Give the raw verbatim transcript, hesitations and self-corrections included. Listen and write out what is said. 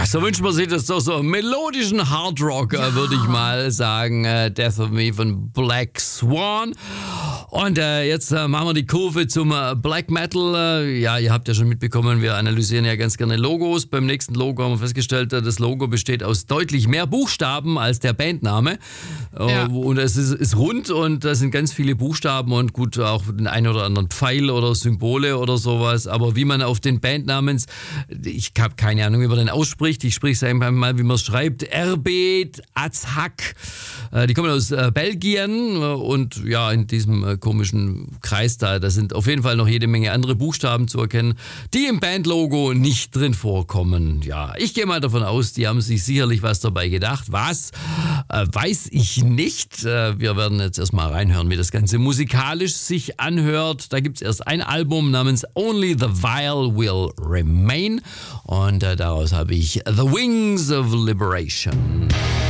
Ja, so wünscht man sich das doch so melodischen Hardrock, ja. würde ich mal sagen. Äh, Death of Me von Black Swan. Und äh, jetzt äh, machen wir die Kurve zum äh, Black Metal. Äh, ja, ihr habt ja schon mitbekommen, wir analysieren ja ganz gerne Logos. Beim nächsten Logo haben wir festgestellt, äh, das Logo besteht aus deutlich mehr Buchstaben als der Bandname. Äh, Ja. Und es ist, ist rund und da sind ganz viele Buchstaben und gut auch den einen oder anderen Pfeil oder Symbole oder sowas. Aber wie man auf den Bandnamens, ich habe keine Ahnung, wie man den ausspricht. Ich spreche es einfach mal, wie man es schreibt. Erbet Azhak. Äh, die kommen aus äh, Belgien äh, und ja, in diesem äh, komischen Kreis da, da sind auf jeden Fall noch jede Menge andere Buchstaben zu erkennen, die im Bandlogo nicht drin vorkommen. Ja, ich gehe mal davon aus, die haben sich sicherlich was dabei gedacht. Was? Äh, weiß ich nicht. Äh, wir werden jetzt erstmal reinhören, wie das Ganze musikalisch sich anhört. Da gibt es erst ein Album namens Only the Vile Will Remain und äh, daraus habe ich The Wings of Liberation.